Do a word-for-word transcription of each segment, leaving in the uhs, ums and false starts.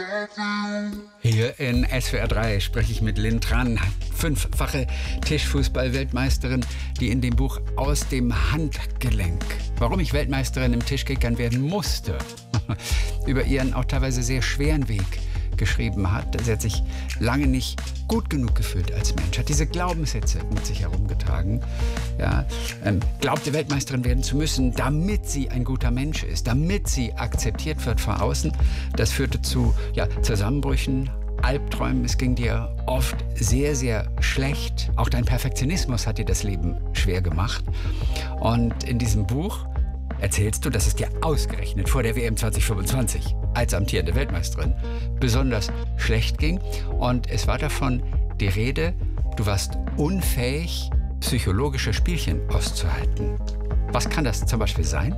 Hier in S W R drei spreche ich mit Lynn Tran, fünffache Tischfußball-Weltmeisterin, die in dem Buch Aus dem Handgelenk, warum ich Weltmeisterin im Tischkickern werden musste, über ihren auch teilweise sehr schweren Weg geschrieben hat. Sie hat sich lange nicht gut genug gefühlt als Mensch, hat diese Glaubenssätze mit sich herumgetragen. Ja, ähm, glaubte Weltmeisterin werden zu müssen, damit sie ein guter Mensch ist, damit sie akzeptiert wird von außen. Das führte zu ja, Zusammenbrüchen, Albträumen. Es ging dir oft sehr, sehr schlecht. Auch dein Perfektionismus hat dir das Leben schwer gemacht. Und in diesem Buch erzählst du, dass es dir ausgerechnet vor der W M zwanzig fünfundzwanzig als amtierende Weltmeisterin besonders schlecht ging. Und es war davon die Rede, du warst unfähig, psychologische Spielchen auszuhalten. Was kann das zum Beispiel sein?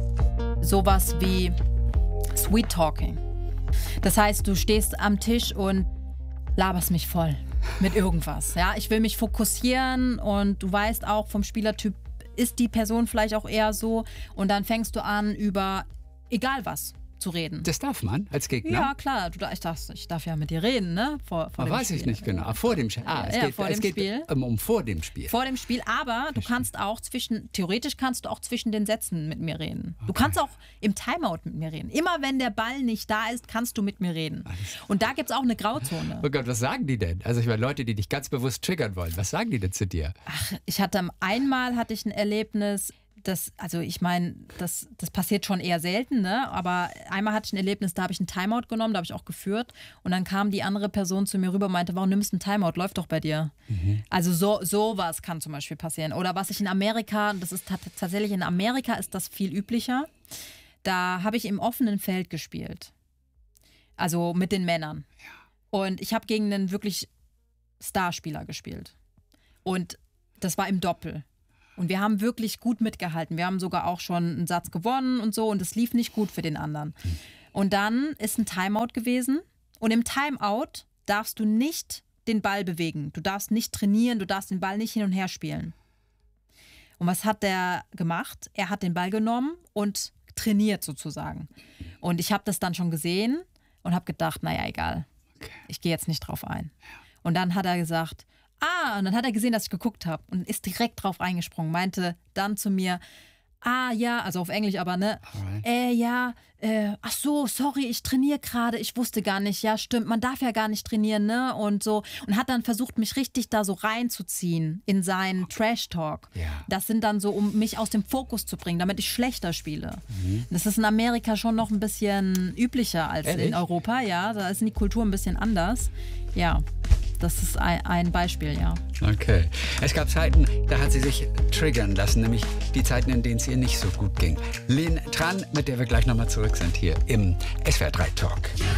Sowas wie Sweet Talking. Das heißt, du stehst am Tisch und laberst mich voll mit irgendwas. Ja, ich will mich fokussieren und du weißt auch vom Spielertyp, ist die Person vielleicht auch eher so und dann fängst du an, über egal was zu reden. Das darf man als Gegner? Ja, klar. Du, ich, darf, ich darf ja mit dir reden, ne? Vor, vor dem weiß Spiel. Ich nicht genau. Vor dem Spiel. Ah, es ja, geht, vor es dem geht Spiel. Um, um vor dem Spiel. Vor dem Spiel, aber du kannst auch zwischen, theoretisch kannst du auch zwischen den Sätzen mit mir reden. Okay. Du kannst auch im Timeout mit mir reden. Immer wenn der Ball nicht da ist, kannst du mit mir reden. Und da gibt es auch eine Grauzone. Oh Gott, was sagen die denn? Also ich meine, Leute, die dich ganz bewusst triggern wollen, was sagen die denn zu dir? Ach, ich hatte einmal hatte ich ein Erlebnis. Das, also ich meine, das, das passiert schon eher selten, ne? Aber einmal hatte ich ein Erlebnis, da habe ich einen Timeout genommen, da habe ich auch geführt und dann kam die andere Person zu mir rüber und meinte, warum nimmst du einen Timeout, läuft doch bei dir. Mhm. Also so sowas kann zum Beispiel passieren. Oder was ich in Amerika, das ist tatsächlich in Amerika ist das viel üblicher, da habe ich im offenen Feld gespielt. Also mit den Männern. Ja. Und ich habe gegen einen wirklich Starspieler gespielt. Und das war im Doppel. Und wir haben wirklich gut mitgehalten. Wir haben sogar auch schon einen Satz gewonnen und so. Und es lief nicht gut für den anderen. Und dann ist ein Timeout gewesen. Und im Timeout darfst du nicht den Ball bewegen. Du darfst nicht trainieren. Du darfst den Ball nicht hin und her spielen. Und was hat der gemacht? Er hat den Ball genommen und trainiert sozusagen. Und ich habe das dann schon gesehen und habe gedacht, naja, egal. Ich gehe jetzt nicht drauf ein. Und dann hat er gesagt, ah, und dann hat er gesehen, dass ich geguckt habe und ist direkt drauf eingesprungen, meinte dann zu mir, ah ja, also auf Englisch aber, ne, Alright. äh, ja, äh, ach so, sorry, ich trainiere gerade, ich wusste gar nicht, ja stimmt, man darf ja gar nicht trainieren, ne, und so, und hat dann versucht, mich richtig da so reinzuziehen in seinen Trash-Talk. Ja. Das sind dann so, um mich aus dem Fokus zu bringen, damit ich schlechter spiele. Mhm. Das ist in Amerika schon noch ein bisschen üblicher als Ehrlich? in Europa, ja, da ist die Kultur ein bisschen anders, ja. Das ist ein, ein Beispiel, ja. Okay. Es gab Zeiten, da hat sie sich triggern lassen, nämlich die Zeiten, in denen es ihr nicht so gut ging. Lynn Tran, mit der wir gleich nochmal zurück sind hier im S W R drei Talk.